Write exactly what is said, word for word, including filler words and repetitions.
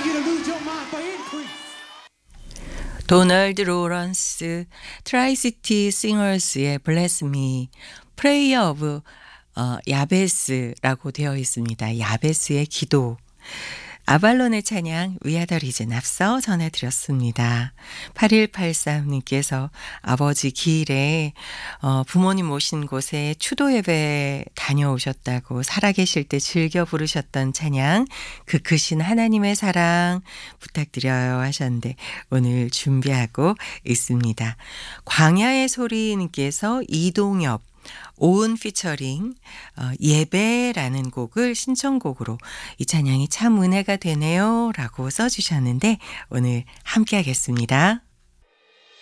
you to lose your mind for increase. 도널드 로런스 트라이시티 싱어스의 Bless Me, Prayer of 어, 야베스라고 되어 있습니다. 야베스의 기도. 아발론의 찬양 위아더리즌 앞서 전해드렸습니다. 팔일팔삼님께서 아버지 기일에 어, 부모님 오신 곳에 추도 예배 다녀오셨다고 살아계실 때 즐겨 부르셨던 찬양 그 크신 하나님의 사랑 부탁드려요 하셨는데 오늘 준비하고 있습니다. 광야의 소리님께서 이동엽 오은 피처링 어, 예배라는 곡을 신청곡으로 이 찬양이 참 은혜가 되네요 라고 써주셨는데 오늘 함께 하겠습니다.